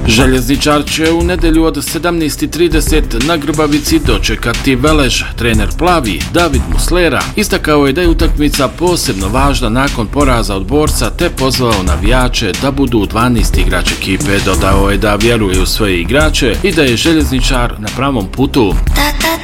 Željezničar će u nedjelju od 17:30 na Grbavici dočekati Velež. Trener Plavi David Muslera istakao je da je utakmica posebno važna nakon poraza od Borca te pozvao navijače da budu 12 igrač ekipe. Dodao je da vjeruje u svoje igrače i da je željezničar na pravom putu.